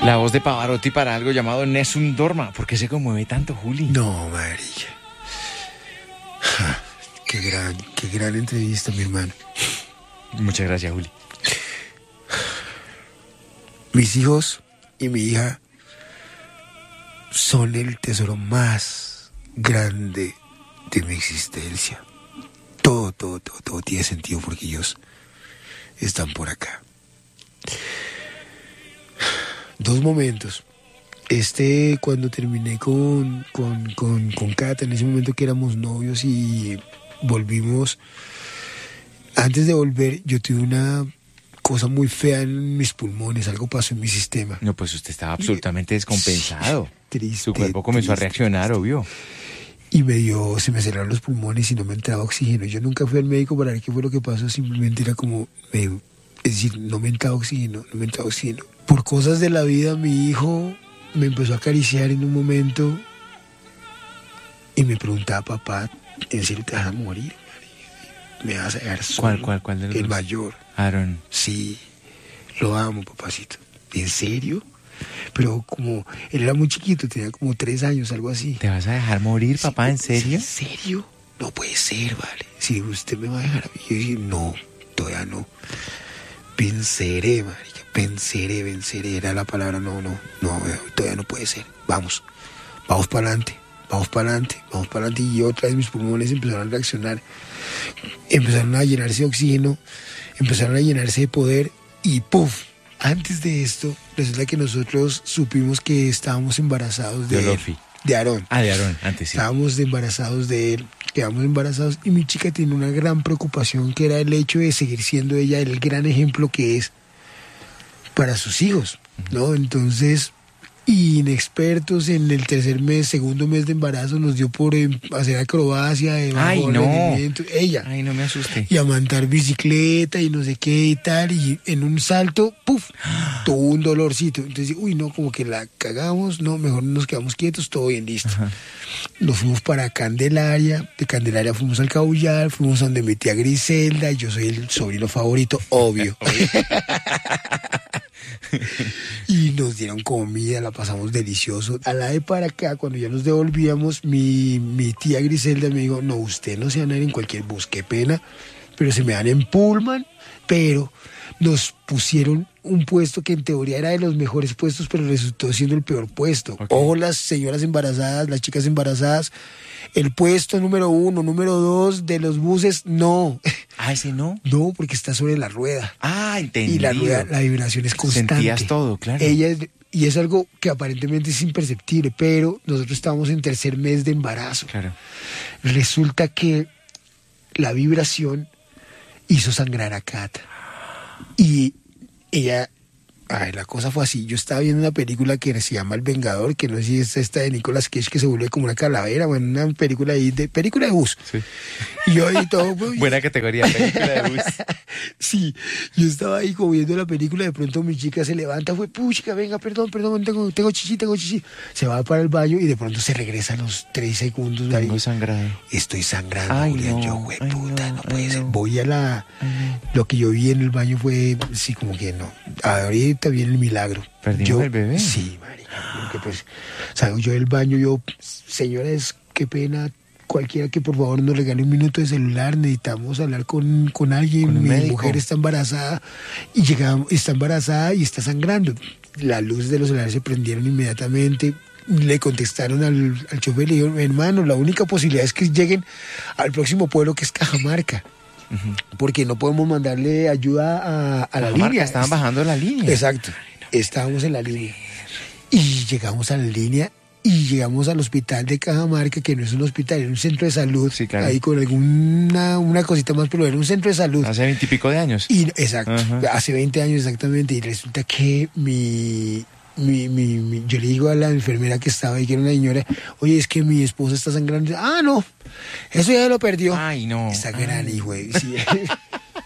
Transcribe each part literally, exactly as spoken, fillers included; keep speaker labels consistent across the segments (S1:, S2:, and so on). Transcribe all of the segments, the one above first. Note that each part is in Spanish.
S1: La voz de Pavarotti para algo llamado Nessun Dorma. ¿Por qué se conmueve tanto, Juli?
S2: No, María. Ja, qué gran, qué gran entrevista, mi hermano.
S1: Muchas gracias, Juli.
S2: Mis hijos y mi hija son el tesoro más grande de mi existencia. Todo, todo, todo, todo tiene sentido porque ellos están por acá. Dos momentos. Este, cuando terminé con, con, con, con Cata, en ese momento que éramos novios y volvimos. Antes de volver, yo tuve una cosa muy fea en mis pulmones, algo pasó en mi sistema.
S1: No, pues usted estaba absolutamente descompensado.
S2: Triste.
S1: Su cuerpo comenzó
S2: triste,
S1: a reaccionar,
S2: triste.
S1: obvio.
S2: Y me dio, se me cerraron los pulmones y no me entraba oxígeno. Yo nunca fui al médico para ver qué fue lo que pasó, simplemente era como, me, es decir, no me entraba oxígeno, no me entraba oxígeno. Por cosas de la vida, mi hijo me empezó a acariciar en un momento y me preguntaba, papá, ¿en serio te vas a morir? ¿Me vas a dejar solo?
S1: ¿Cuál, cuál, cuál de los
S2: El
S1: dos?
S2: mayor.
S1: Aaron.
S2: Sí, lo amo, papacito. ¿En serio? Pero como él era muy chiquito, tenía como tres años, algo así.
S1: ¿Te vas a dejar morir, papá?
S2: Sí,
S1: ¿En serio?
S2: ¿En serio? No puede ser, vale. Si usted me va a dejar a mí, yo dije, no, todavía no. Venceré, marica, venceré, venceré. Era la palabra, no, no, no, todavía no puede ser. Vamos, vamos para adelante, vamos para adelante, vamos para adelante. Y otra vez mis pulmones empezaron a reaccionar. Empezaron a llenarse de oxígeno, empezaron a llenarse de poder y ¡puf! Antes de esto, resulta que nosotros supimos que estábamos embarazados de,
S1: De
S2: él,
S1: Olofi.
S2: de Aarón.
S1: Ah, de Aaron, antes sí.
S2: Estábamos embarazados de él, quedamos embarazados y mi chica tiene una gran preocupación que era el hecho de seguir siendo ella el gran ejemplo que es para sus hijos, ¿no? Entonces, inexpertos en el tercer mes, segundo mes de embarazo, nos dio por eh, hacer acrobacia de bajo
S1: Ay, no.
S2: rendimiento, ella,
S1: Ay, no me asuste.
S2: y a montar bicicleta y no sé qué y tal, y en un salto, ¡puf! Tuvo un dolorcito. Entonces, uy, no, como que la cagamos, no, mejor nos quedamos quietos, todo bien, listo.
S1: Ajá.
S2: Nos fuimos para Candelaria, de Candelaria fuimos al Cabullar, fuimos a donde mi tía Griselda, y yo soy el sobrino favorito, obvio. Y nos dieron comida, la pasamos delicioso. A la de para acá, cuando ya nos devolvíamos, mi, mi tía Griselda me dijo, no, usted no se van a ir en cualquier bus, qué pena, pero se me dan en Pullman, pero nos pusieron un puesto que en teoría era de los mejores puestos, pero resultó siendo el peor puesto.
S1: Okay.
S2: Ojo, las señoras embarazadas, las chicas embarazadas, el puesto número uno, número dos de los buses, no.
S1: Ah, ese no.
S2: No, porque está sobre la rueda.
S1: Ah, entendí.
S2: Y la rueda, la vibración es constante.
S1: Sentías todo, claro.
S2: Ella es, y es algo que aparentemente es imperceptible, pero nosotros estábamos en tercer mes de embarazo.
S1: Claro.
S2: Resulta que la vibración hizo sangrar a Cata. Y ella, ay, la cosa fue así. Yo estaba viendo una película que se llama El Vengador, que no sé si es esta de Nicolas Cage, que se vuelve como una calavera, bueno, una película ahí de película de bus.
S1: Sí.
S2: Y yo ahí todo. Pues,
S1: buena categoría, película de bus.
S2: Sí, yo estaba ahí como viendo la película, de pronto mi chica se levanta, fue, puchica, venga, perdón, perdón, tengo, tengo chichi, tengo chichi. Se va para el baño y de pronto se regresa a los tres segundos.
S1: Tengo
S2: ahí.
S1: sangrado.
S2: Estoy sangrando,
S1: Ay,
S2: Julián,
S1: no,
S2: yo, güey,
S1: ay,
S2: puta,
S1: no,
S2: no, puede
S1: ay,
S2: ser.
S1: no.
S2: Voy a la...
S1: Ay, no.
S2: Lo que yo vi en el baño fue, sí, como que no. Ahorita viene el milagro.
S1: ¿Perdimos
S2: yo,
S1: el bebé?
S2: Sí, marica, porque pues, salgo yo del baño, yo, señores, qué pena, cualquiera que por favor nos regale un minuto de celular, necesitamos hablar con, con alguien,
S1: Con un
S2: mi
S1: médico.
S2: mujer está embarazada, y llegamos, está embarazada y está sangrando. Las luces de los celulares se prendieron inmediatamente. Le contestaron al, al chofer y le dijeron, hermano, la única posibilidad es que lleguen al próximo pueblo, que es Cajamarca.
S1: Uh-huh.
S2: Porque no podemos mandarle ayuda a, a la
S1: Cajamarca,
S2: línea.
S1: estaban bajando la línea.
S2: Exacto. Estábamos en la línea. Y llegamos a la línea y llegamos al hospital de Cajamarca, que no es un hospital, era un centro de salud.
S1: Sí, claro.
S2: Ahí con alguna una cosita más, pero era un centro de salud.
S1: Hace veintipico de años.
S2: Y, exacto,
S1: Ajá.
S2: hace veinte años exactamente. Y resulta que mi, mi, mi, mi- yo le digo a la enfermera que estaba ahí, que era una señora, oye, es que mi esposa está sangrando. Ah, no, eso ya lo perdió.
S1: Ay, no.
S2: Esta
S1: Ay.
S2: gran hijo, eh, sí.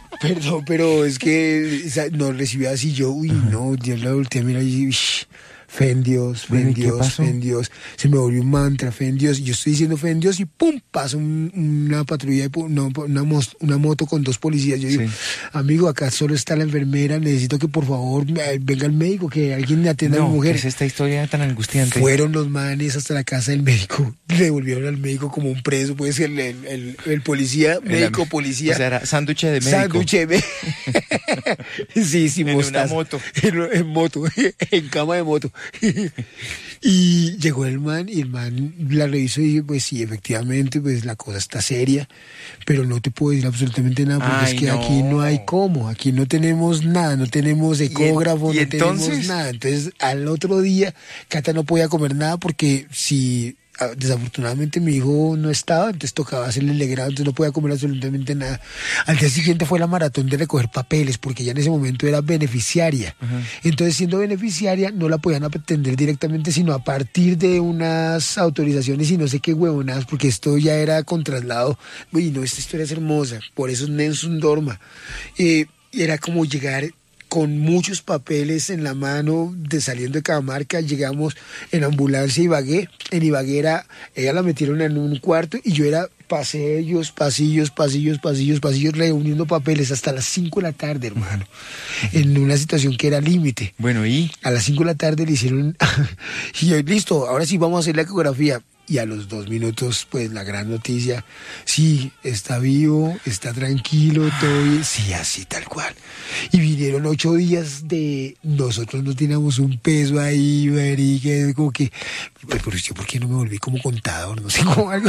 S2: Perdón, pero es que o sea, nos recibió así yo, uy, no, Dios la volteé a mirar y uy, Fe en Dios, fe
S1: Bueno,
S2: en
S1: ¿y qué
S2: Dios,
S1: pasó?
S2: fe en Dios. Se me volvió un mantra, fe en Dios. Y yo estoy diciendo fe en Dios y ¡pum! Pasa un- una patrulla, de po- no, una, mos- una moto con dos policías. Yo digo,
S1: Sí.
S2: amigo, acá solo está la enfermera, necesito que por favor eh, venga el médico, que alguien me atienda a mi
S1: No, ¿qué
S2: mujer.
S1: es esta historia tan angustiante?
S2: Fueron los manes hasta la casa del médico, le devolvieron al médico como un preso, pues el, el, el, el policía,
S1: El
S2: médico,
S1: am-
S2: policía.
S1: O sea, era sándwich de médico.
S2: Sándwich de mé- sí, sí,
S1: En una
S2: mostaza.
S1: moto.
S2: En, en moto, en cama de moto. Y llegó el man y el man la revisó y dije, pues sí, efectivamente, pues la cosa está seria, pero no te puedo decir absolutamente nada porque
S1: Ay,
S2: es que
S1: no.
S2: aquí no hay cómo, aquí no tenemos nada, no tenemos ecógrafo,
S1: y
S2: no
S1: entonces?
S2: tenemos nada. Entonces, al otro día, Cata no podía comer nada porque si... ah, desafortunadamente mi hijo no estaba, entonces tocaba hacerle el legrado, entonces no podía comer absolutamente nada. Al día siguiente fue la maratón de recoger papeles, porque ella en ese momento era beneficiaria. Entonces, siendo beneficiaria, no la podían atender directamente, sino a partir de unas autorizaciones y no sé qué huevonadas, porque esto ya era con traslado. Uy, no, esta historia es hermosa, por eso es Nelson Dorma. Eh, era como llegar con muchos papeles en la mano, de saliendo de Cajamarca, llegamos en ambulancia a Ibagué. En Ibagué era, ella la metieron en un cuarto y yo era pasillos, pasillos, pasillos, pasillos, pasillos, reuniendo papeles hasta las cinco de la tarde, hermano, en una situación que era límite.
S1: Bueno, ¿y?
S2: A las cinco de la tarde le hicieron, y yo, listo, ahora sí vamos a hacer la ecografía. Y a los dos minutos, pues la gran noticia, sí, está vivo, está tranquilo, todo bien, sí, así tal cual. Y vinieron ocho días de nosotros no teníamos un peso ahí, marica, como que, pues, pero yo, ¿por qué no me volví como contador? No sé, como algo.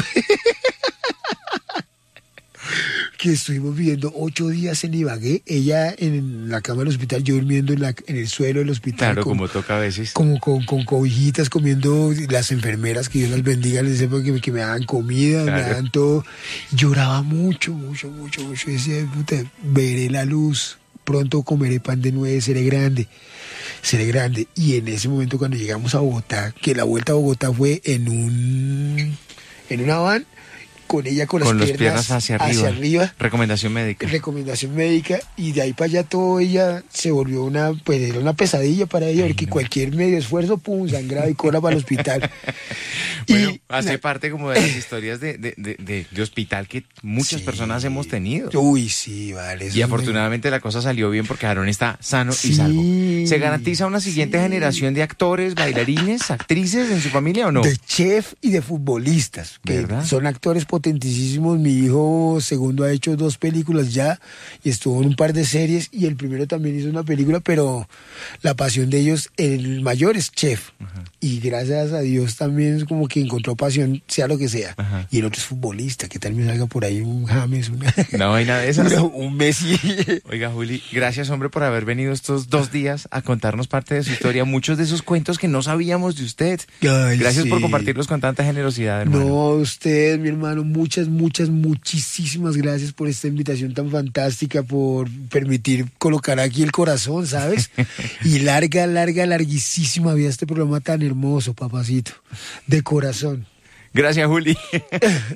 S2: Que estuvimos viviendo ocho días en Ibagué, ella en la cama del hospital, yo durmiendo en, la, en el suelo del hospital.
S1: Claro,
S2: como,
S1: como toca a veces.
S2: como con, con cobijitas, comiendo, las enfermeras, que Dios las bendiga, les decía que, que me daban comida,
S1: Claro.
S2: me daban todo. Lloraba mucho, mucho, mucho, mucho. Y decía, puta, veré la luz, pronto comeré pan de nuez, seré grande, seré grande. Y en ese momento cuando llegamos a Bogotá, que la vuelta a Bogotá fue en un, en una van, con ella con las
S1: Con las
S2: piernas,
S1: piernas hacia arriba.
S2: hacia arriba,
S1: Recomendación médica.
S2: recomendación médica, y de ahí para allá todo ella se volvió una, pues era una pesadilla para ella,
S1: Ay,
S2: porque
S1: no.
S2: cualquier medio esfuerzo, pum, sangraba y cola para el hospital.
S1: Bueno,
S2: Y
S1: hace
S2: la-
S1: parte como de las historias de, de, de, de- de hospital que muchas
S2: Sí.
S1: personas hemos tenido.
S2: Uy, sí, vale. eso
S1: Y
S2: es
S1: afortunadamente la cosa salió bien porque Aarón está sano
S2: Sí,
S1: y salvo. ¿Se garantiza una siguiente
S2: sí.
S1: generación de actores, bailarines, actrices en su familia o no?
S2: de chef y de futbolistas, que
S1: ¿Verdad?
S2: son actores potentísimos. Mi hijo segundo ha hecho dos películas ya y estuvo en un par de series, y el primero también hizo una película, pero la pasión de ellos, el mayor es chef, y gracias a Dios también es como que encontró pasión, sea lo que sea.
S1: Ajá.
S2: Y el otro es futbolista, que tal vez salga por ahí un James, una,
S1: No hay nada de esas.
S2: una- un Messi.
S1: Oiga, Juli, gracias, hombre, por haber venido estos dos días a contarnos parte de su historia, muchos de esos cuentos que no sabíamos de usted.
S2: Ay,
S1: Gracias por
S2: sí.
S1: compartirlos con tanta generosidad, hermano.
S2: No, usted, mi hermano, muchas, muchas, muchísimas gracias por esta invitación tan fantástica, por permitir colocar aquí el corazón, ¿sabes? Y larga, larga, larguísima vida este programa tan hermoso, papacito, de corazón.
S1: Gracias, Juli.